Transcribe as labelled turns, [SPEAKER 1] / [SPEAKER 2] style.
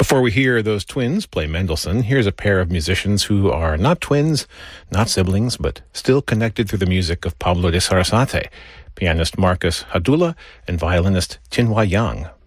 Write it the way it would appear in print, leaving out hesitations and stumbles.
[SPEAKER 1] Before we hear those twins play Mendelssohn, here's a pair of musicians who are not twins, not siblings, but still connected through the music of Pablo de Sarasate, pianist Marcus Hadula and violinist Chinhua Yang.